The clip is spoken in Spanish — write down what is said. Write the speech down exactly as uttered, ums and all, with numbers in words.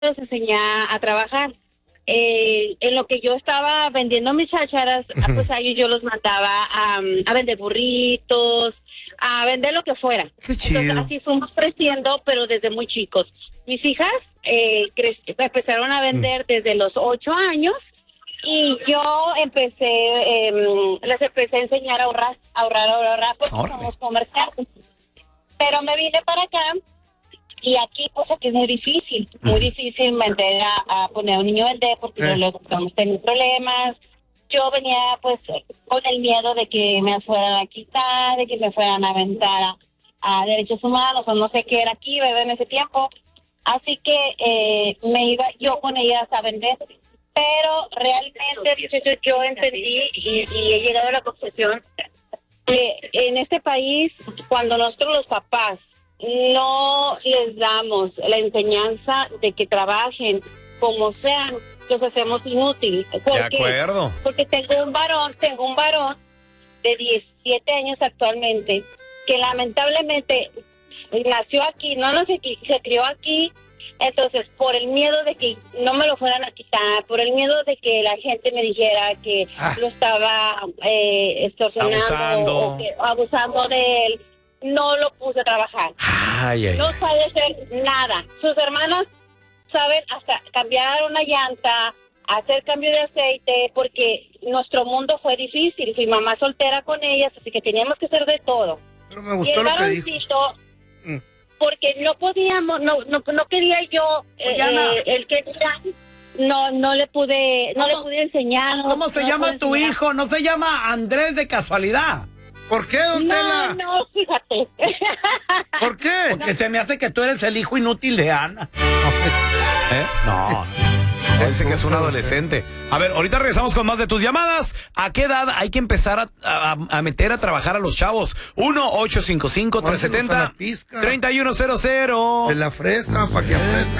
les enseñé a trabajar. Eh, en lo que yo estaba vendiendo mis chácharas, pues a ellos yo los mandaba a, a vender burritos, a vender lo que fuera. Qué chido. Entonces así fuimos creciendo, pero desde muy chicos. Mis hijas eh, cre- empezaron a vender mm. desde los ocho años y yo empecé, eh, les empecé a enseñar a ahorrar, ahorrar, ahorrar, porque Órale. somos comerciantes. Pero me vine para acá. Y aquí, pues aquí es muy difícil, muy difícil meter a, a poner a un niño a vender porque eh. luego estamos teniendo problemas. Yo venía, pues, con el miedo de que me fueran a quitar, de que me fueran a aventar a, a derechos humanos o no sé qué era aquí, ¿verdad? En ese tiempo. Así que eh, me iba yo con ellas a vender. Pero realmente yo entendí y, y he llegado a la conclusión que en este país, cuando nosotros los papás no les damos la enseñanza de que trabajen como sean, los hacemos inútiles. De acuerdo. Porque tengo un varón, tengo un varón de diecisiete años actualmente, que lamentablemente nació aquí, no, no se, se crió aquí, entonces por el miedo de que no me lo fueran a quitar, por el miedo de que la gente me dijera que ah. lo estaba eh, extorsionando abusando. O que, abusando de él, no lo puse a trabajar. Ay, ay, no sabe hacer nada. Sus hermanos saben hasta cambiar una llanta, hacer cambio de aceite, porque nuestro mundo fue difícil. Fui mamá soltera con ellas, así que teníamos que hacer de todo. Pero me gustó lo que dijo. Mm. Porque no podíamos, no no, no quería yo, eh, eh, el que no no le pude, no le pude enseñar. ¿Cómo se no llama tu enseñar. hijo? ¿No se llama Andrés de casualidad? ¿Por qué, don Tela? No, no, fíjate. ¿Por qué? Porque se me hace que tú eres el hijo inútil de Ana. ¿Eh? No. Dice que es un adolescente. A ver, ahorita regresamos con más de tus llamadas. ¿A qué edad hay que empezar a, a, a meter a trabajar a los chavos? uno ocho cinco cinco, tres siete cero, tres uno cero cero. De la fresa, para que aprendan.